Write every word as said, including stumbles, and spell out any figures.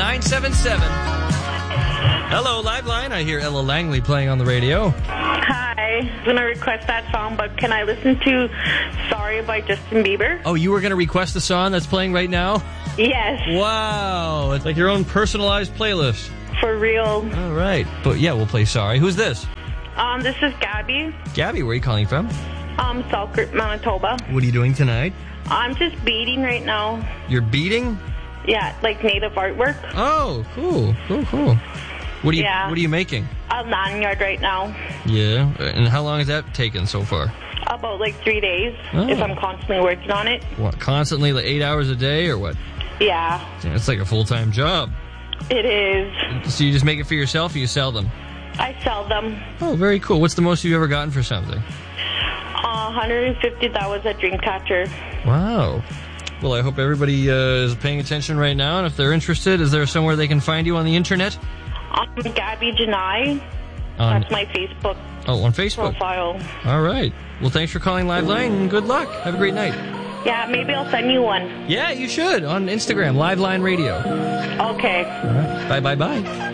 nine seven seven. Hello, Liveline. I hear Ella Langley playing on the radio. Hi. I'm going to request that song, but can I listen to Sorry by Justin Bieber? Oh, you were going to request the song that's playing right now? Yes. Wow. It's like your own personalized playlist. For real. All right. But yeah, we'll play Sorry. Who's this? Um, this is Gabby. Gabby, where are you calling from? Um, Selkirk, Manitoba. What are you doing tonight? I'm just beading right now. You're beading? Yeah, like native artwork. Oh, cool. Cool, cool. What are you, yeah. what are you making? A lanyard right now. Yeah. And how long has that taken so far? About like three days, oh. if I'm constantly working on it. What, constantly, like eight hours a day, or what? Yeah. Yeah, it's like a full-time job. It is. So you just make it for yourself, or you sell them? I sell them. Oh, very cool. What's the most you've ever gotten for something? Uh, one hundred fifty dollars at Dreamcatcher. Wow. Well, I hope everybody uh, is paying attention right now, and if they're interested, is there somewhere they can find you on the internet? Um, Gabby Janai. On, That's my Facebook. Oh, on Facebook. Profile. All right. Well, thanks for calling Liveline, and good luck. Have a great night. Yeah, maybe I'll send you one. Yeah, you should. On Instagram, Liveline Radio. Okay. All right. Bye, bye, bye.